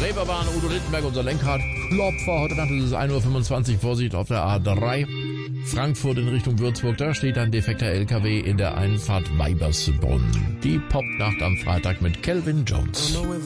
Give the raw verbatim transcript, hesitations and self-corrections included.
Reeperbahn, Udo Lindenberg, unser Lenkrad. Klopfer, heute Nacht ist es ein Uhr fünfundzwanzig, Vorsicht auf der A drei. Frankfurt in Richtung Würzburg, da steht ein defekter L K W in der Einfahrt Weibersbrunn. Die Popnacht am Freitag mit Calvin Jones.